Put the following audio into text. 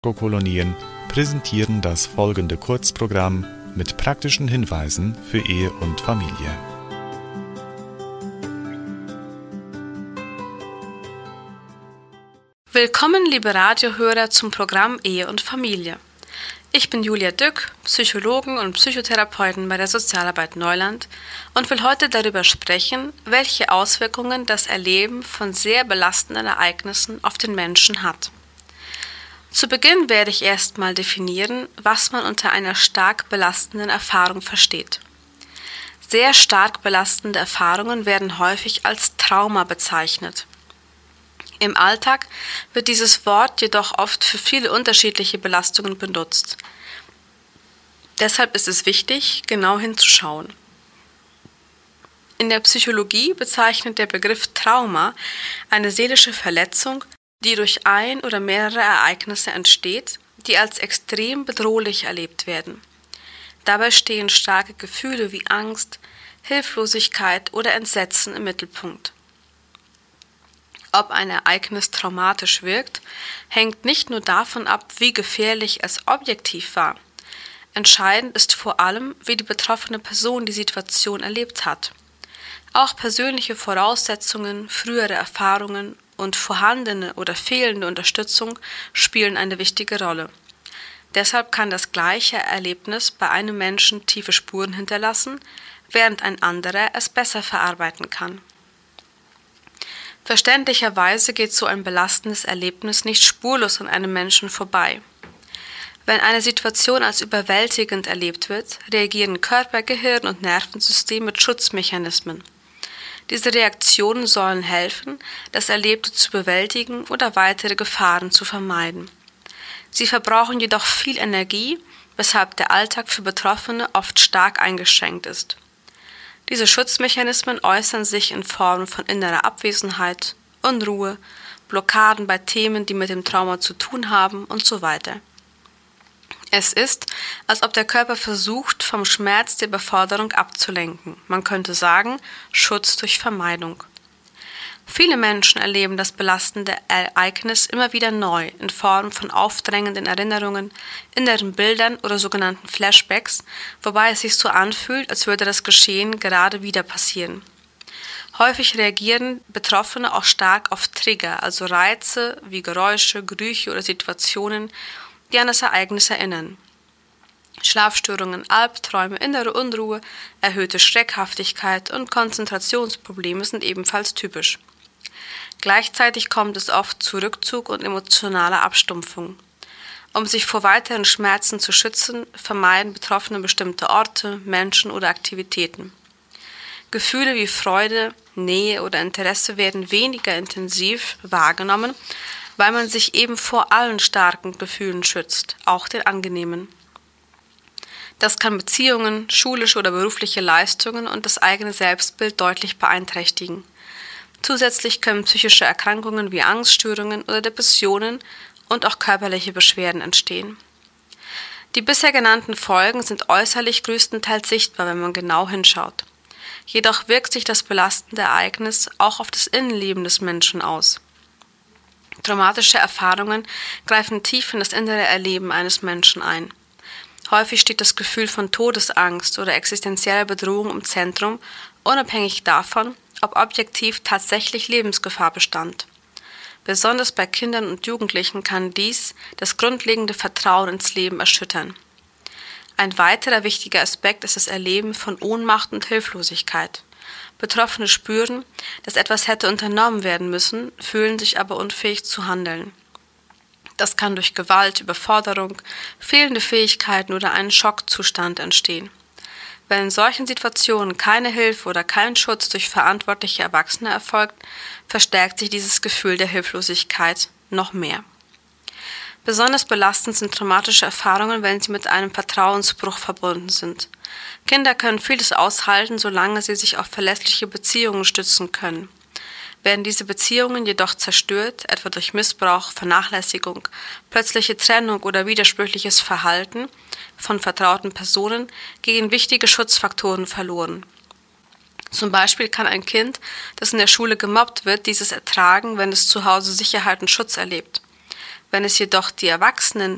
Kolonien präsentieren das folgende Kurzprogramm mit praktischen Hinweisen für Ehe und Familie. Willkommen, liebe Radiohörer, zum Programm Ehe und Familie. Ich bin Julia Dück, Psychologin und Psychotherapeutin bei der Sozialarbeit Neuland und will heute darüber sprechen, welche Auswirkungen das Erleben von sehr belastenden Ereignissen auf den Menschen hat. Zu Beginn werde ich erstmal definieren, was man unter einer stark belastenden Erfahrung versteht. Sehr stark belastende Erfahrungen werden häufig als Trauma bezeichnet. Im Alltag wird dieses Wort jedoch oft für viele unterschiedliche Belastungen benutzt. Deshalb ist es wichtig, genau hinzuschauen. In der Psychologie bezeichnet der Begriff Trauma eine seelische Verletzung, die durch ein oder mehrere Ereignisse entsteht, die als extrem bedrohlich erlebt werden. Dabei stehen starke Gefühle wie Angst, Hilflosigkeit oder Entsetzen im Mittelpunkt. Ob ein Ereignis traumatisch wirkt, hängt nicht nur davon ab, wie gefährlich es objektiv war. Entscheidend ist vor allem, wie die betroffene Person die Situation erlebt hat. Auch persönliche Voraussetzungen, frühere Erfahrungen und vorhandene oder fehlende Unterstützung spielen eine wichtige Rolle. Deshalb kann das gleiche Erlebnis bei einem Menschen tiefe Spuren hinterlassen, während ein anderer es besser verarbeiten kann. Verständlicherweise geht so ein belastendes Erlebnis nicht spurlos an einem Menschen vorbei. Wenn eine Situation als überwältigend erlebt wird, reagieren Körper, Gehirn und Nervensystem mit Schutzmechanismen. Diese Reaktionen sollen helfen, das Erlebte zu bewältigen oder weitere Gefahren zu vermeiden. Sie verbrauchen jedoch viel Energie, weshalb der Alltag für Betroffene oft stark eingeschränkt ist. Diese Schutzmechanismen äußern sich in Form von innerer Abwesenheit, Unruhe, Blockaden bei Themen, die mit dem Trauma zu tun haben und so weiter. Es ist, als ob der Körper versucht, vom Schmerz der Überforderung abzulenken. Man könnte sagen, Schutz durch Vermeidung. Viele Menschen erleben das belastende Ereignis immer wieder neu in Form von aufdrängenden Erinnerungen, inneren Bildern oder sogenannten Flashbacks, wobei es sich so anfühlt, als würde das Geschehen gerade wieder passieren. Häufig reagieren Betroffene auch stark auf Trigger, also Reize wie Geräusche, Gerüche oder Situationen, die an das Ereignis erinnern. Schlafstörungen, Albträume, innere Unruhe, erhöhte Schreckhaftigkeit und Konzentrationsprobleme sind ebenfalls typisch. Gleichzeitig kommt es oft zu Rückzug und emotionaler Abstumpfung. Um sich vor weiteren Schmerzen zu schützen, vermeiden Betroffene bestimmte Orte, Menschen oder Aktivitäten. Gefühle wie Freude, Nähe oder Interesse werden weniger intensiv wahrgenommen, weil man sich eben vor allen starken Gefühlen schützt, auch den angenehmen. Das kann Beziehungen, schulische oder berufliche Leistungen und das eigene Selbstbild deutlich beeinträchtigen. Zusätzlich können psychische Erkrankungen wie Angststörungen oder Depressionen und auch körperliche Beschwerden entstehen. Die bisher genannten Folgen sind äußerlich größtenteils sichtbar, wenn man genau hinschaut. Jedoch wirkt sich das belastende Ereignis auch auf das Innenleben des Menschen aus. Traumatische Erfahrungen greifen tief in das innere Erleben eines Menschen ein. Häufig steht das Gefühl von Todesangst oder existenzieller Bedrohung im Zentrum, unabhängig davon, ob objektiv tatsächlich Lebensgefahr bestand. Besonders bei Kindern und Jugendlichen kann dies das grundlegende Vertrauen ins Leben erschüttern. Ein weiterer wichtiger Aspekt ist das Erleben von Ohnmacht und Hilflosigkeit. Betroffene spüren, dass etwas hätte unternommen werden müssen, fühlen sich aber unfähig zu handeln. Das kann durch Gewalt, Überforderung, fehlende Fähigkeiten oder einen Schockzustand entstehen. Wenn in solchen Situationen keine Hilfe oder kein Schutz durch verantwortliche Erwachsene erfolgt, verstärkt sich dieses Gefühl der Hilflosigkeit noch mehr. Besonders belastend sind traumatische Erfahrungen, wenn sie mit einem Vertrauensbruch verbunden sind. Kinder können vieles aushalten, solange sie sich auf verlässliche Beziehungen stützen können. Werden diese Beziehungen jedoch zerstört, etwa durch Missbrauch, Vernachlässigung, plötzliche Trennung oder widersprüchliches Verhalten von vertrauten Personen, gehen wichtige Schutzfaktoren verloren. Zum Beispiel kann ein Kind, das in der Schule gemobbt wird, dieses ertragen, wenn es zu Hause Sicherheit und Schutz erlebt. Wenn es jedoch die Erwachsenen